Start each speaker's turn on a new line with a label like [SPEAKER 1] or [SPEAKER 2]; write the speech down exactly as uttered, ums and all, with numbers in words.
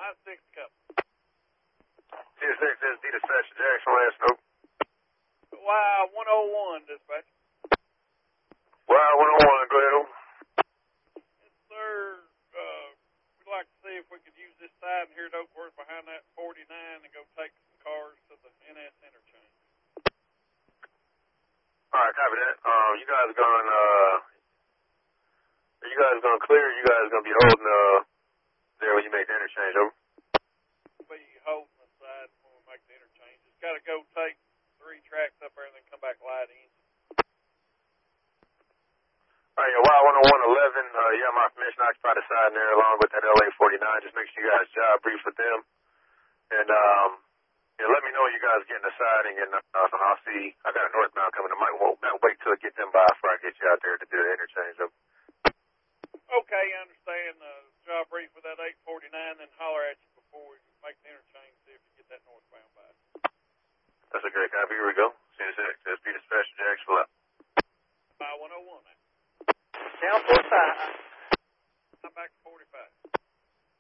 [SPEAKER 1] nine six couple.
[SPEAKER 2] T S X S D dispatcher Jackson, last note.
[SPEAKER 1] Wow, one oh one, dispatcher.
[SPEAKER 2] Wow, one oh one, go ahead.
[SPEAKER 1] Yes, sir. Uh, we'd like to see if we could use this siding here at Oakworth behind that forty-nine and go take some cars to the N S interchange.
[SPEAKER 2] All right, copy that. Um, you guys going, uh, are you guys going to clear? Or you guys going to be holding, uh, there when you make the interchange, over?
[SPEAKER 1] We'll be holding the side when we make the interchange. It's got to go take three tracks up there and then come back light in.
[SPEAKER 2] All right, yeah, Y one oh one eleven, uh, you have my permission to occupy the side in there along with that L A forty-nine. Just make sure you guys job brief with them. And, um, yeah, let me know when you guys get in the siding, and uh, I'll see. I got a northbound coming. I might won't, wait till I get them by before I get you out there to do the interchange.
[SPEAKER 1] Okay, I understand. Uh, job brief with that eight forty-nine, then holler at you before we make the interchange, see if you get that northbound by.
[SPEAKER 2] That's a great copy. Here we go. C S X, S P Dispatcher Jacksonville.
[SPEAKER 1] Y one oh one, man.
[SPEAKER 3] Down four five.